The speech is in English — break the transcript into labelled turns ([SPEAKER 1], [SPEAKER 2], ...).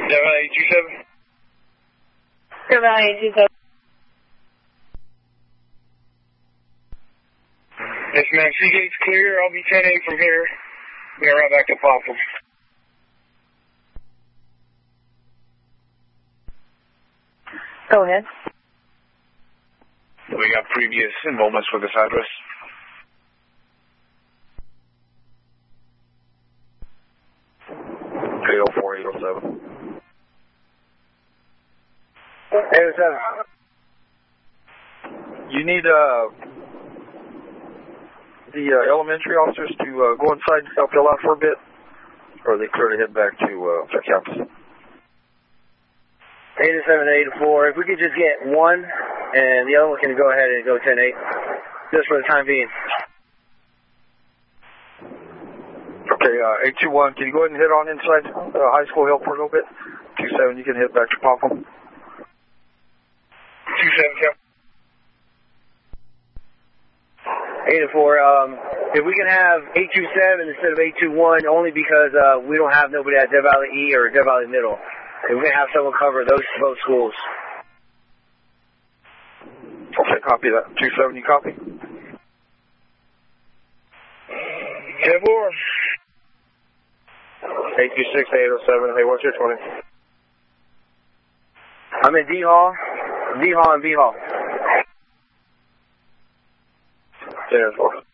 [SPEAKER 1] Dev Valley 827.
[SPEAKER 2] Dev Valley 827.
[SPEAKER 1] Yes, ma'am. Seagate's clear. I'll be 10-8 from here. We're right back to Popham.
[SPEAKER 2] Go ahead.
[SPEAKER 3] We got previous enrollments for this address. Okay, 804, 807.
[SPEAKER 1] 807.
[SPEAKER 3] You need the elementary officers to go inside and help y'all out for a bit? Or are they clear to head back to their campus?
[SPEAKER 1] 807, 804. If we could just get one, and the other one can go ahead and go 10-8, just for the time being.
[SPEAKER 3] Okay, 821, can you go ahead and head on inside high school, help for a little bit? 27, you can head back to Popham.
[SPEAKER 1] 27, Cap. 804, if we can have 827 instead of 821, only because we don't have nobody at Dev Valley E or Dev Valley Middle. If we can have someone cover both schools.
[SPEAKER 3] Okay, copy that. 27, you copy?
[SPEAKER 1] 10-4.
[SPEAKER 3] 826, 807, hey, what's your 20?
[SPEAKER 1] I'm in D Hall, and B Hall.
[SPEAKER 3] 10-4.